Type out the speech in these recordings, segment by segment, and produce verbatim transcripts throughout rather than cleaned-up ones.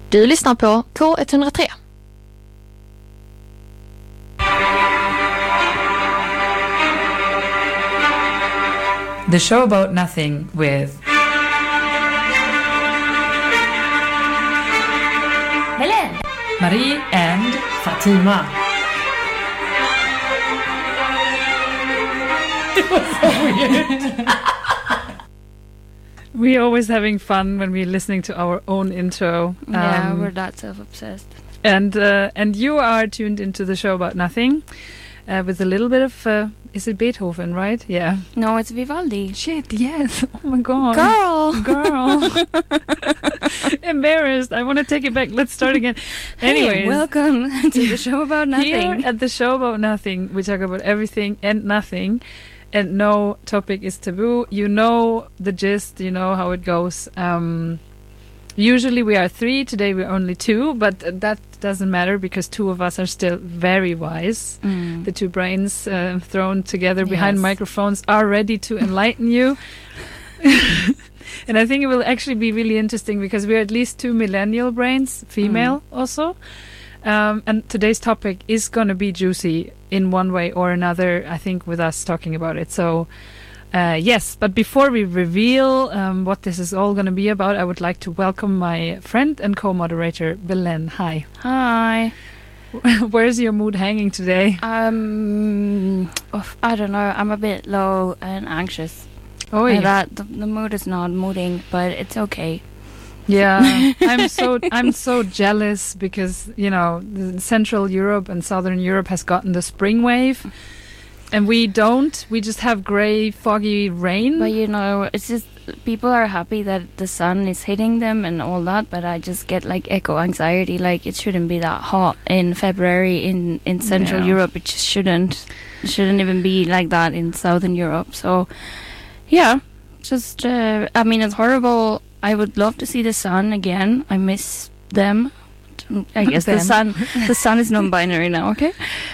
Du lyssnar på K one oh three. The show about nothing with Belén, Marie and Fatima. It was so weird. We're always having fun when we're listening to our own intro. Yeah, Um, we're that self-obsessed. And uh, and you are tuned into the show about nothing, uh, with a little bit of uh, is it Beethoven, right? Yeah. No, it's Vivaldi. Shit. Yes. Oh my god. Girl, Girl. Embarrassed. I want to take it back. Let's start again. Anyways, hey, welcome to the show about nothing. Here at the show about nothing, we talk about everything and nothing, and no topic is taboo. You know the gist. You know how it goes. Um, usually we are three. Today we're only two, but that doesn't matter because two of us are still very wise. Mm. The two brains uh, thrown together behind Yes. microphones are ready to enlighten you. And I think it will actually be really interesting because we're at least two millennial brains, female also. Um, and today's topic is going to be juicy in one way or another, I think, with us talking about it. So, uh, yes, but before we reveal um, what this is all going to be about, I would like to welcome my friend and co-moderator, Belén. Hi. Hi. Where's your mood hanging today? Um, oh, I don't know. I'm a bit low and anxious. Oh, And yeah. that the, the mood is not mooding, but it's okay. Yeah, I'm so I'm so jealous because, you know, the Central Europe and Southern Europe has gotten the spring wave, and we don't. We just have grey, foggy rain. But you know, it's just people are happy that the sun is hitting them and all that. But I just get like eco anxiety. Like it shouldn't be that hot in February in in Central Yeah. Europe. It just shouldn't. It shouldn't even be like that in Southern Europe. So, yeah, just uh, I mean, it's horrible. I would love to see the sun again. I miss them. I guess the Them. sun. The sun is non-binary now. Okay.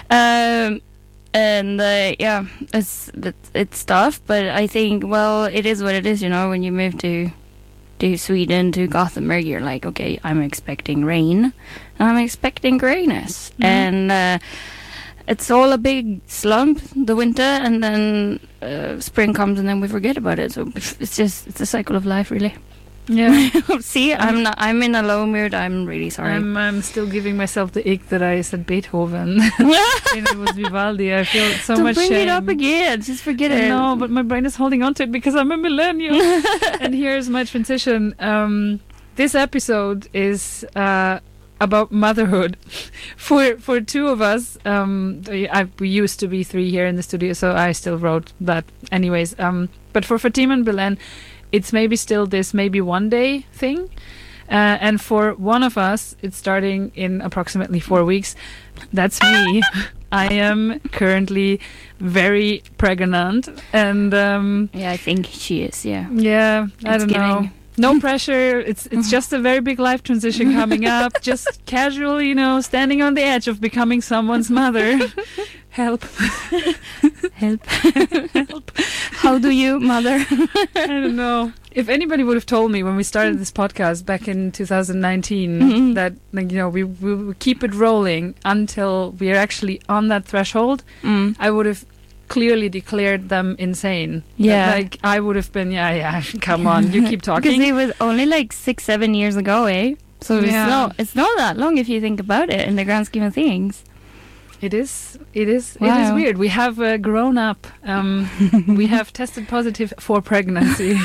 Um, and uh, yeah, it's it's it's tough, but I think, well, it is what it is. You know, when you move to to Sweden, to Gothenburg, you're like, okay, I'm expecting rain, and I'm expecting grayness, Mhm. and uh, it's all a big slump, the winter, and then uh, spring comes, and then we forget about it. So it's just it's a cycle of life, really. Yeah, See, I'm not. I'm in a low mood. I'm really sorry. I'm I'm still giving myself the ick that I said Beethoven. And it was Vivaldi. I feel so Don't much bring shame. it up again. Just forget it. No, but my brain is holding on to it because I'm a millennial. And here's my transition. Um, this episode is uh, about motherhood. For for two of us, um, I, we used to be three here in the studio, so I still wrote that. Anyways, um, but for Fatima and Belén, it's maybe still this maybe one day thing. Uh, and for one of us, it's starting in approximately four weeks. That's me. I am currently very pregnant. And um, Yeah, I think she is. Yeah. yeah, I It's don't know. giving. No pressure. It's it's just a very big life transition coming up. Just casually, you know, standing on the edge of becoming someone's mother. Help. Help. Help. How do you, mother? I don't know. If anybody would have told me when we started this podcast back in two thousand nineteen Mhm. that, like, you know, we we would keep it rolling until we are actually on that threshold, Mm. I would have clearly declared them insane. Yeah. Like, I would have been, yeah, yeah, come on, you keep Because talking. it was only like six, seven years ago, eh? So it's Yeah. not. It's not that long if you think about it in the grand scheme of things. It is, it is, it is Wow. weird. We have uh, grown up. Um, we have tested positive for pregnancy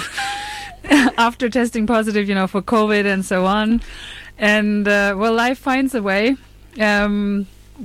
after testing positive, you know, for COVID and so on. And uh, well, life finds a way. Um,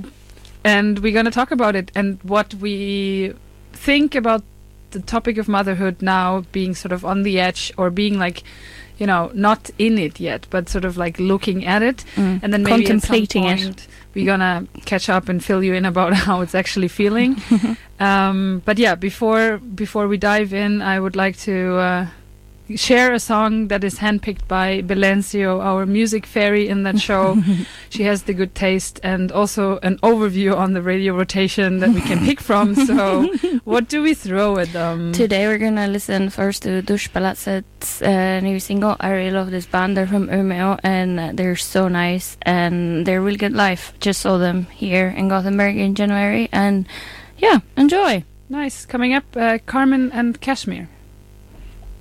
and we're going to talk about it and what we think about the topic of motherhood now, being sort of on the edge or being like, you know, not in it yet, but sort of like looking at it. Mm. And then maybe Contemplating at it. some point we're gonna catch up and fill you in about how it's actually feeling. um, but yeah, before before we dive in, I would like to uh, share a song that is handpicked by Belencio, our music fairy in that show. She has the good taste and also an overview on the radio rotation that we can pick from. So what do we throw at them? Today we're gonna listen first to Duschpalazzets uh, new single. I really love this band. They're from Umeå and uh, they're so nice and they're really good live. Just saw them here in Gothenburg in January and yeah, enjoy. Nice. Coming up, uh, Carmen and Kashmir.